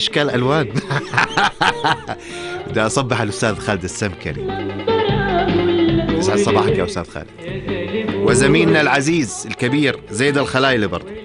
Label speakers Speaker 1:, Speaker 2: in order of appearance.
Speaker 1: أشكال ألوان. بدي أصبح على الأستاذ خالد السمكري. يسعد صباحك يا أستاذ خالد. وزميلنا العزيز الكبير زيد الخلايلي برضه.